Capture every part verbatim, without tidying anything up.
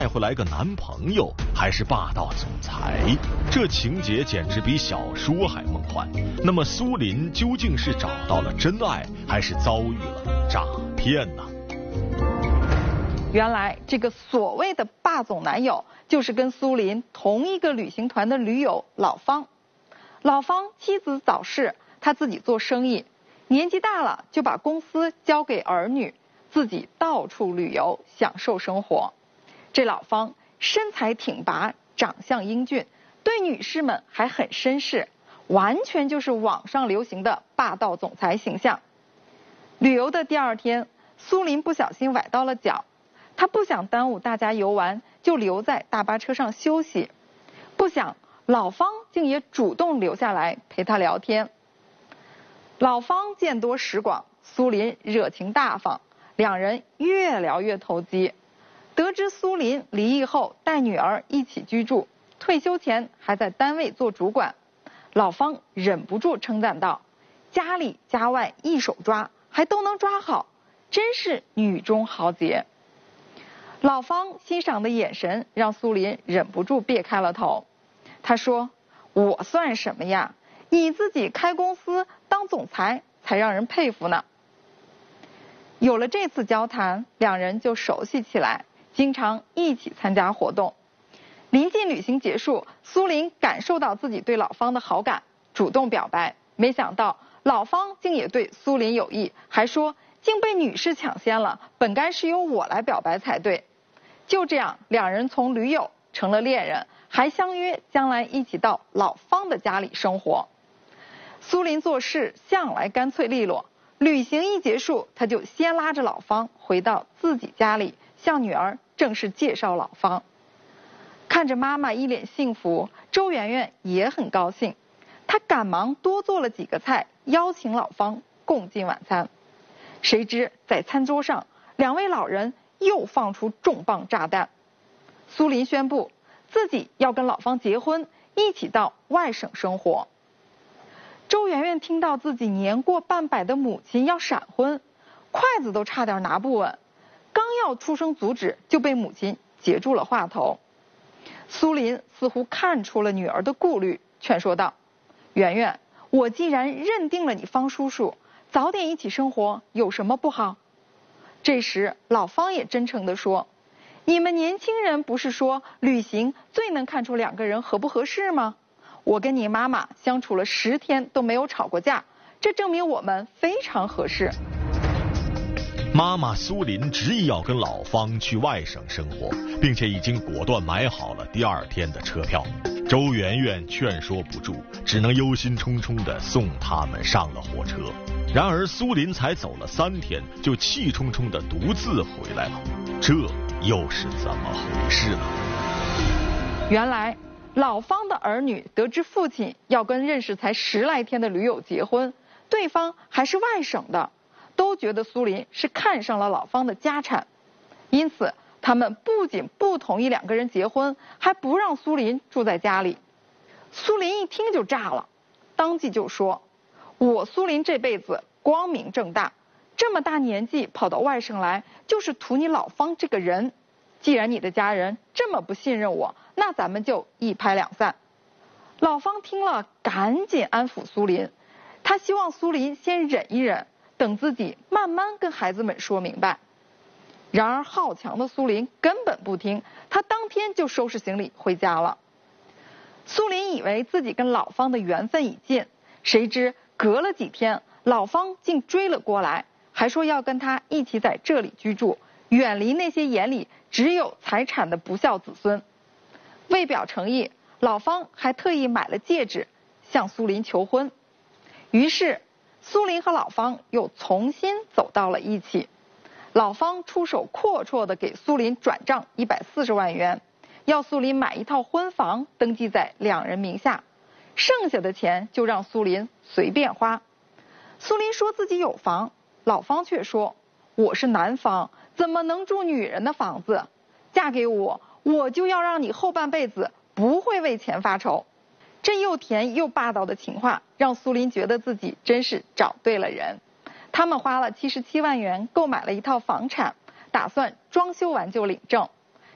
带回来个男朋友，还是霸道总裁？这情节简直比小说还梦幻。那么苏林究竟是找到了真爱，还是遭遇了诈骗呢？ 原来这个所谓的霸总男友，就是跟苏林同一个旅行团的驴友老方。老方妻子早逝，他自己做生意，年纪大了就把公司交给儿女，自己到处旅游，享受生活。这老方身材挺拔，长相英俊，对女士们还很绅士，完全就是网上流行的霸道总裁形象。旅游的第二天，苏林不小心崴到了脚，他不想耽误大家游玩，就留在大巴车上休息。不想老方竟也主动留下来陪他聊天。老方见多识广，苏林热情大方，两人越聊越投机。得知苏林离异后带女儿一起居住，退休前还在单位做主管，老方忍不住称赞道：家里家外一手抓，还都能抓好，真是女中豪杰。老方欣赏的眼神让苏林忍不住别开了头。他说：我算什么呀，你自己开公司当总裁才让人佩服呢。有了这次交谈，两人就熟悉起来，经常一起参加活动。临近旅行结束，苏林感受到自己对老方的好感，主动表白，没想到老方竟也对苏林有意，还说竟被女士抢先了，本该是由我来表白才对。就这样，两人从驴友成了恋人，还相约将来一起到老方的家里生活。苏林做事向来干脆利落，旅行一结束，他就先拉着老方回到自己家里，向女儿正式介绍老方。看着妈妈一脸幸福，周圆圆也很高兴，她赶忙多做了几个菜，邀请老方共进晚餐。谁知在餐桌上，两位老人又放出重磅炸弹。苏林宣布自己要跟老方结婚，一起到外省生活。周圆圆听到自己年过半百的母亲要闪婚，筷子都差点拿不稳，刚要出声阻止，就被母亲截住了话头。苏林似乎看出了女儿的顾虑，劝说道：圆圆，我既然认定了你方叔叔，早点一起生活有什么不好？这时老方也真诚地说：你们年轻人不是说旅行最能看出两个人合不合适吗？我跟你妈妈相处了十天都没有吵过架，这证明我们非常合适。 妈妈苏林执意要跟老方去外省生活，并且已经果断买好了第二天的车票。周圆圆劝说不住，只能忧心忡忡地送他们上了火车。然而苏林才走了三天，就气冲冲地独自回来了，这又是怎么回事呢？ 原来老方的儿女得知父亲要跟认识才十来天的驴友结婚，对方还是外省的，都觉得苏林是看上了老方的家产，因此他们不仅不同意两个人结婚，还不让苏林住在家里。苏林一听就炸了，当即就说：我苏林这辈子光明正大，这么大年纪跑到外省来，就是图你老方这个人。既然你的家人这么不信任我，那咱们就一拍两散。老方听了赶紧安抚苏林，他希望苏林先忍一忍，等自己慢慢跟孩子们说明白。然而好强的苏林根本不听，他当天就收拾行李回家了。苏林以为自己跟老方的缘分已尽，谁知隔了几天，老方竟追了过来，还说要跟他一起在这里居住，远离那些眼里只有财产的不孝子孙。为表诚意，老方还特意买了戒指向苏林求婚。于是苏林和老方又重新走到了一起。老方出手阔绰地给苏林转账一百四十万元，要苏林买一套婚房登记在两人名下，剩下的钱就让苏林随便花。苏林说自己有房，老方却说：我是男方，怎么能住女人的房子？嫁给我，我就要让你后半辈子不会为钱发愁。这又甜又霸道的情话让苏林觉得自己真是找对了人。他们花了七十七万元购买了一套房产，打算装修完就领证。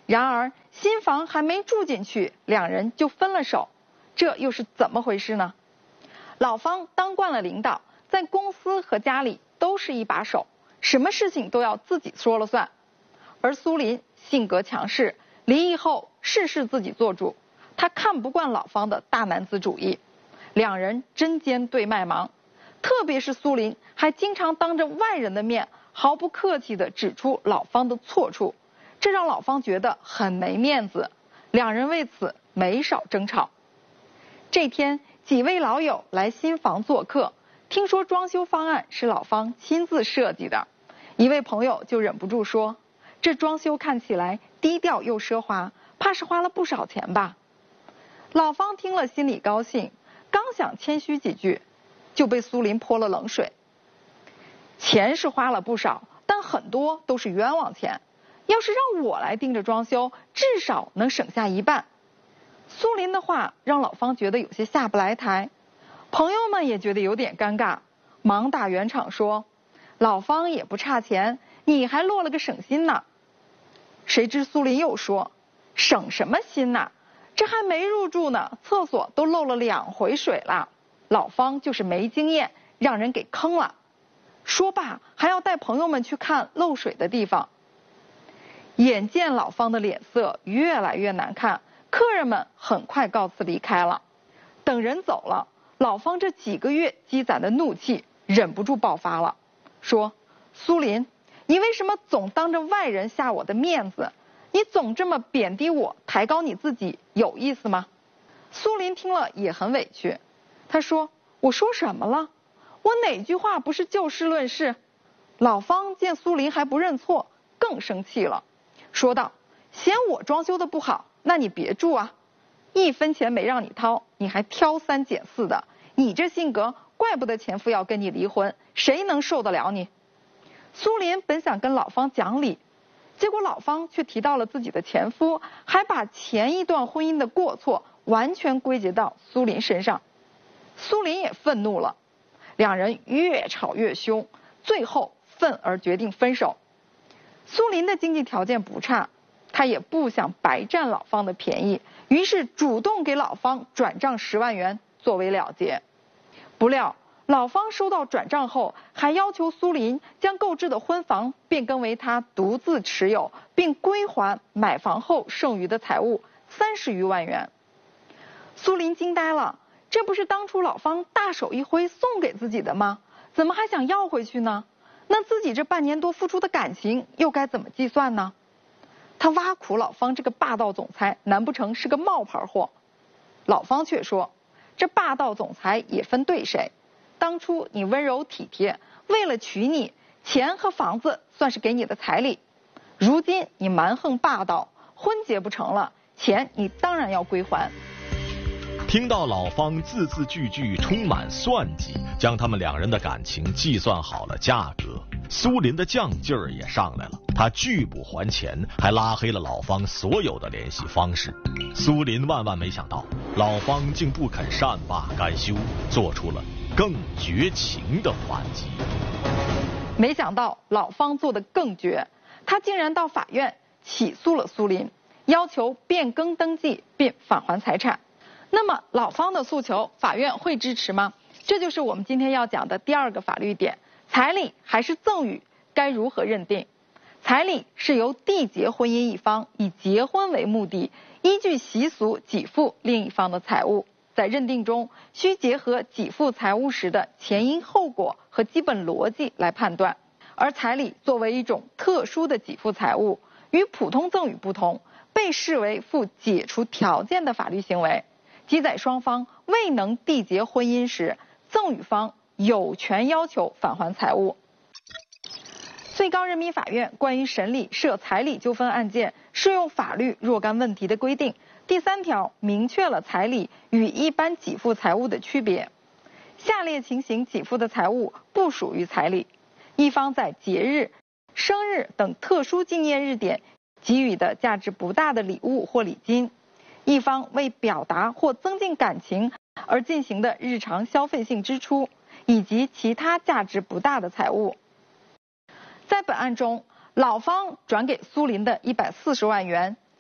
然而新房还没住进去，两人就分了手，这又是怎么回事呢？老方当惯了领导，在公司和家里都是一把手，什么事情都要自己说了算。而苏林性格强势，离异后事事自己做主，他看不惯老方的大男子主义，两人针尖对麦芒。特别是苏林还经常当着外人的面毫不客气地指出老方的错处，这让老方觉得很没面子，两人为此没少争吵。这天，几位老友来新房做客，听说装修方案是老方亲自设计的，一位朋友就忍不住说，这装修看起来低调又奢华，怕是花了不少钱吧。老方听了心里高兴，刚想谦虚几句，就被苏林泼了冷水。钱是花了不少，但很多都是冤枉钱，要是让我来盯着装修，至少能省下一半。苏林的话让老方觉得有些下不来台，朋友们也觉得有点尴尬，忙打圆场说，老方也不差钱，你还落了个省心呢。谁知苏林又说，省什么心呐，这还没入住呢，厕所都漏了两回水了，老方就是没经验，让人给坑了。说罢还要带朋友们去看漏水的地方。眼见老方的脸色越来越难看，客人们很快告辞离开了。等人走了，老方这几个月积攒的怒气忍不住爆发了，说，苏林，你为什么总当着外人下我的面子？你总这么贬低我，抬高你自己，有意思吗？苏林听了也很委屈，他说，我说什么了？我哪句话不是就事论事？老方见苏林还不认错，更生气了，说道，嫌我装修的不好，那你别住啊，一分钱没让你掏，你还挑三拣四的，你这性格怪不得前夫要跟你离婚，谁能受得了你？苏林本想跟老方讲理，结果老方却提到了自己的前夫，还把前一段婚姻的过错完全归结到苏林身上。苏林也愤怒了，两人越吵越凶，最后愤而决定分手。苏林的经济条件不差，他也不想白占老方的便宜，于是主动给老方转账十万元作为了结。不料老方收到转账后，还要求苏林将购置的婚房变更为他独自持有，并归还买房后剩余的财物三十余万元。苏林惊呆了，这不是当初老方大手一挥送给自己的吗？怎么还想要回去呢？那自己这半年多付出的感情又该怎么计算呢？他挖苦老方这个霸道总裁，难不成是个冒牌货？老方却说，这霸道总裁也分对谁，当初你温柔体贴，为了娶你，钱和房子算是给你的彩礼，如今你蛮横霸道，婚结不成了，钱你当然要归还。 听到老方字字句句充满算计，将他们两人的感情计算好了价格，苏林的犟劲儿也上来了，他拒不还钱，还拉黑了老方所有的联系方式。苏林万万没想到，老方竟不肯善罢甘休，做出了更绝情的反击。 没想到老方做得更绝，他竟然到法院起诉了苏林，要求变更登记并返还财产。那么老方的诉求，法院会支持吗？这就是我们今天要讲的第二个法律点，彩礼还是赠与，该如何认定？彩礼是由缔结婚姻一方以结婚为目的，依据习俗给付另一方的财物，在认定中需结合给付财物时的前因后果和基本逻辑来判断。而彩礼作为一种特殊的给付财物，与普通赠与不同，被视为附解除条件的法律行为，即在双方未能缔结婚姻时，赠与方有权要求返还财物。最高人民法院关于审理涉彩礼纠纷案件适用法律若干问题的规定第三条明确了彩礼与一般给付财物的区别。下列情形给付的财物不属于彩礼：一方在节日、生日等特殊纪念日点给予的价值不大的礼物或礼金；一方为表达或增进感情而进行的日常消费性支出，以及其他价值不大的财物。在本案中，老方转给苏林的一百四十万元，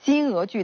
金额巨大。